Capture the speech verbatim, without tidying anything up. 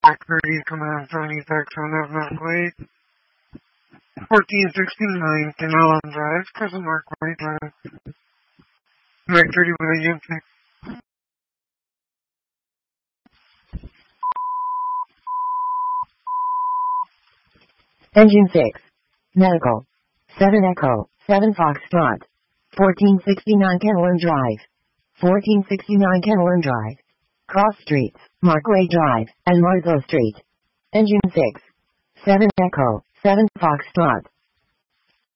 Back thirty, Command seventy-six on F Way. fourteen sixty-nine, Canal Drive, Crescent Mark Way Drive. Back thirty with a Engine six. Engine six. Medical. seven Echo, seven Foxtrot. fourteen sixty-nine Kenilworth Drive. fourteen sixty-nine Kenilworth Drive. Cross Streets, Markway Drive, and Marzo Street. Engine six. seven Echo, seven Foxtrot.